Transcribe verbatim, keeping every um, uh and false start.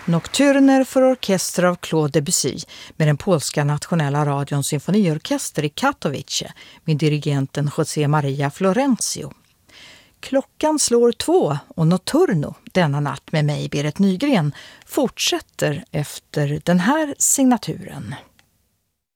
Nocturner för orkester av Claude Debussy med den polska nationella radions symfoniorkester i Katowice med dirigenten José Maria Florencio. Klockan slår två och Notturno denna natt med mig, Berit Nygren, fortsätter efter den här signaturen.